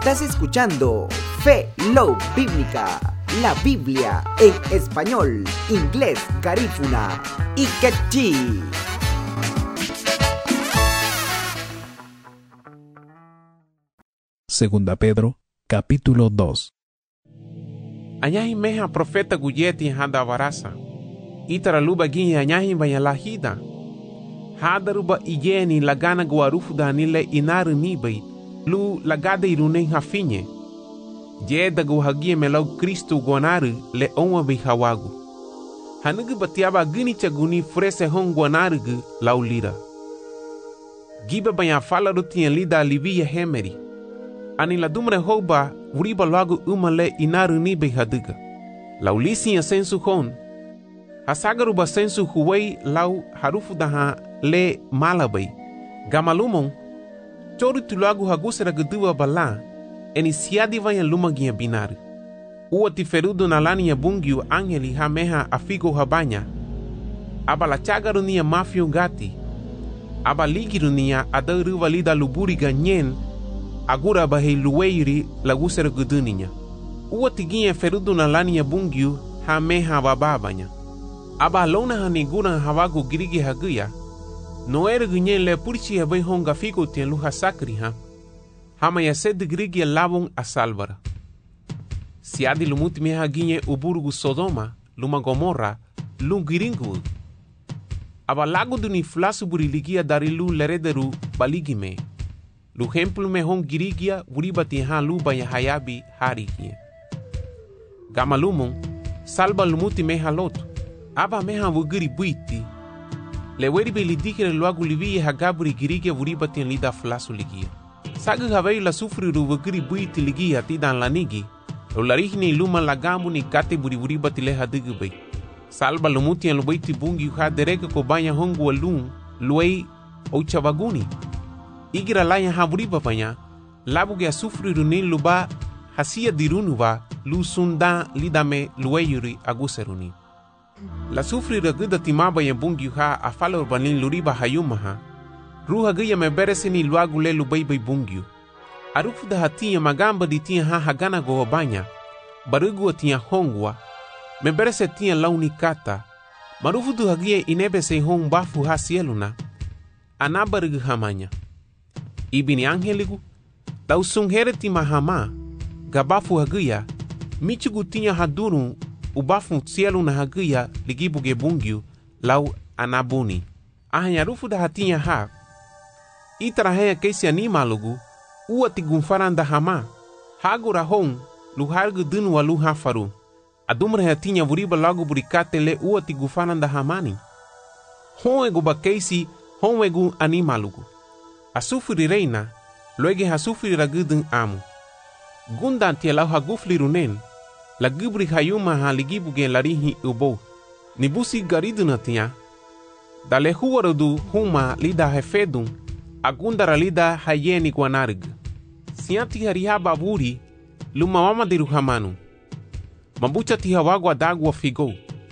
Estás escuchando Fe, Love Bíblica, la Biblia en español, inglés, garífuna y quechí. Segunda Pedro, capítulo 2. Anyahi meha profeta guyeti hada varasa. Itara luba gini anyahi bayalahida. Hadaruba ijeni lagana guarufu danile inaru nibai. Lu lagada irunen hafinye. Jeda guhagie melau Kristo guanaru le onwa bihawagu. Hanugu batiaba gini chaguni frese hon guanaru gu laulira. Giba bayafala rutien lida livia hemeri. Ani la dumre hoba uriba lagu umale inaru nibai haduga. Laulisi ya sensu hon. Hasagaruba sensu huwei lau harufu daha le malabai. Gamalumon, chori tulagu hagusera gedua bala, eni siadi vayan lumagia binaru. Ua tiferudo nalani ya bungiu angeli hameha afigo habanya. Aba la chagarunia mafio gati. Aba ligirunia adaruva lida luburi ganyen, agura bahei luweiri lagusera geduninya. Ua tiginha ferudo nalani ya bungiu hameha bababanya. Aba lona hanigura hawagu girigi haguya. Noere gunyen le purchi habai honga figo tien luha sakri ha. Hama ya sed girigi labon a salvara. Siadi lumuti meha ginye uburugu Sodoma, luma Gomorra, lungiringu. Aba lago duni flasu buriligia darilu lerederu baligime. Lu hemplu me hon girigia uribati ha luba ya hayabi harikie. Gamalumon, salba lumuti meha lotu. Aba meha wugiri buiti. Le weribe lidikere luagu livie hagaburi girige wuribati lida flasu ligia. Sagu havei la sufriru wugiri buiti ligia tidan lanigi. Ularihni luma lagamu ni kate buri wuribati le hadigu bei. Salba lumuti en lubaiti bungi uha dereke kobanya hongu alun luei ouchavaguni. Igira laya ha wuriba panya. Labuge a sufriru ni luba hasia dirunuva lu sunda lidame lueyuri aguseruni. La sufri raguda timaba ya bungi ha afala urbanin luriba hayumaha. Ruha gaya me bereseni luagu le lubaibai bungiu. Arufu da hatia magamba di tia ha hagana goobanya. Barugu tia hongwa. Me berese tia launi kata. Marufu du hagia inebe se hong bafu ha sieluna. Anabarugu hamanya. Ibini angeligu. Tau sunghere tima hama. Gabafu hagia. Michugu tia haduru. Ubafu cielo na hagia ligibuge bungiu lau anabuni. Ahanyarufu da hatinha ha. Itarahaya keisi animalugu ua tigunfaranda hama. Hagura hon luhargu dunu walu hafaru. Adumre hatinha vuriba lagu burikate le ua tigufaranda hamani. Hon egu bakeisi hon egu animalugu. Asufuri reina loege hasufuri ragudun amu. Gundantia lau hagufli runen. La gubri hayuma ha ligibuge larihi ubo. Nibusi gariduna tia. Dale huwarudu huma lida hefedun. Agundara lida hayeni guanarig. Sianti hariha baburi. Luma mama diru hamanu. Mabucha tiha wagwa dagwa figo.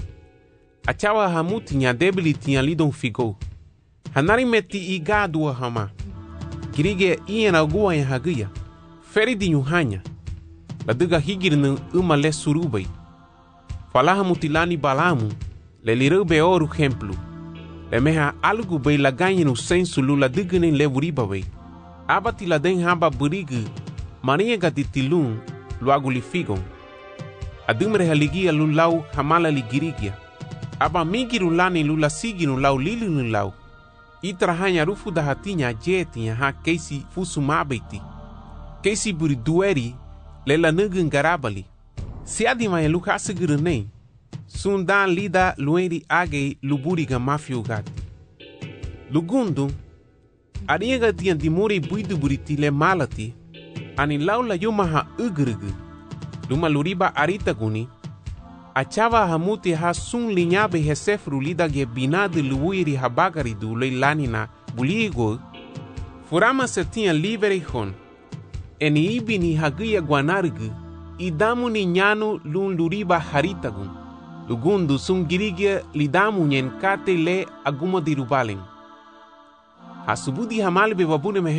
Achawa hamuti nya debili tia lidon figo. Hanari meti igadua hama. Kirige iena agua ya hagia. Feridi nyuhanya. La duga higirnu le surubai. Falaha mutilani balamu, le lirube oru hemplu. Le meha algu bei la ganyen u sensu lu la duganin le wuriba bei. Abati la den haba burigu, maria gatitilun, lu agulifigon. Adumre haligia lu lau hamala ligirigia. Aba migiru lani lu la siginu lau lilinu lau. Itrahanya rufu da hatinya jeti ha keisi fusu mabeti. Keisi buri dueri, lela nugun garabali. Siadi maya luka sigurune. Sundan lida lueri age luburiga mafio gati. Lugundu. Ariega tian dimuri buidu buriti le malati. Ani laula yumaha ugrugu. Luma luriba arita guni. Achava hamuti ha sun linyabe hesefru lida ge binadu luiri habagari du leilanina buligo. Furama se tian livere hon. Eni ibi ni hagia guanargu, idamu ni nyanu lun luriba haritagun. Lugundu sungirigia lidamu nyen kate le aguma dirubalen. Hasubudi hamali be wabune